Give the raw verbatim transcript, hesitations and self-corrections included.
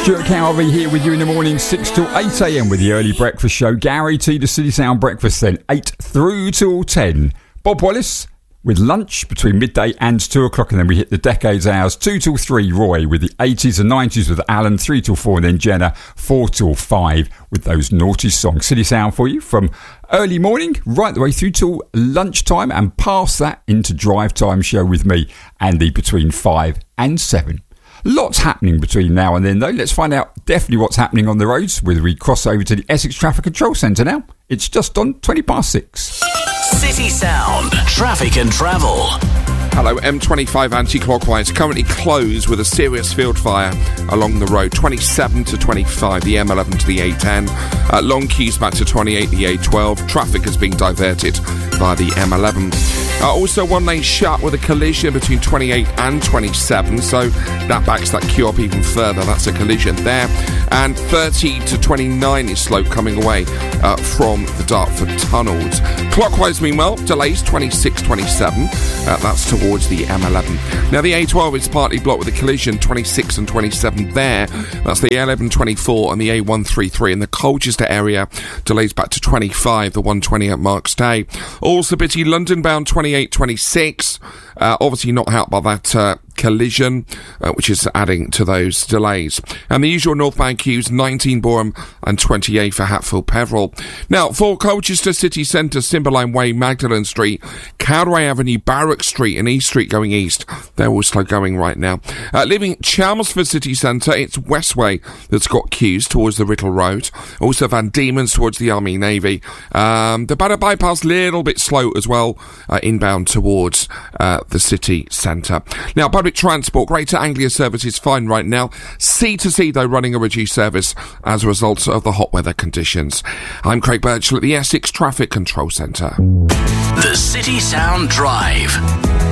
Stuart Cowley here with you in the morning, six till eight a.m. with the early breakfast show. Gary T, the City Sound Breakfast, then eight through till ten. Bob Wallace with lunch between midday and two o'clock, and then we hit the decades hours, two till three. Roy with the eighties and nineties with Alan, three till four, and then Jenna, four till five with those naughty songs. City Sound for you from early morning right the way through till lunchtime, and past that into Drive Time show with me, Andy, between five and seven. Lots happening between now and then, though. Let's find out definitely what's happening on the roads whether we cross over to the Essex Traffic Control Centre now. It's just on twenty past six. City Sound, traffic and travel. Hello, M twenty-five anti-clockwise, currently closed with a serious field fire along the road. twenty-seven to twenty-five, the M eleven to the A ten. Uh, long queues back to twenty-eight, the A twelve. Traffic is being diverted by the M eleven. Uh, also, one lane shut with a collision between twenty-eight and twenty-seven, so that backs that queue up even further. That's a collision there. And thirty to twenty-nine is slow coming away uh, from the Dartford tunnels. Clockwise, meanwhile, delays twenty-six, twenty-seven. Uh, that's towards the M eleven. Now, the A twelve is partly blocked with a collision, twenty-six and twenty-seven there. That's the A eleven twenty-four and the A one thirty-three. In the Colchester area, delays back to twenty-five, the one twenty at Marks Day. Also, Bitty London bound twenty-eight, twenty-six. Uh, obviously not helped by that uh, collision, uh, which is adding to those delays. And the usual northbound queues, nineteen Boreham and twenty-eight for Hatfield Peveril. Now, for Colchester City Centre, Cymberline Way, Magdalen Street, Cowdray Avenue, Barrack Street and East Street going east, they're all slow going right now. Uh, leaving Chelmsford City Centre, it's Westway that's got queues towards the Riddle Road. Also Van Diemen's towards the Army Navy. Um, the Banner Bypass, little bit slow as well, uh, inbound towards uh, the city centre. Now, public transport, Greater Anglia services fine right now. C to C, though, running a reduced service as a result of the hot weather conditions. I'm Craig Birchall at the Essex Traffic Control Centre. The City Sound Drive.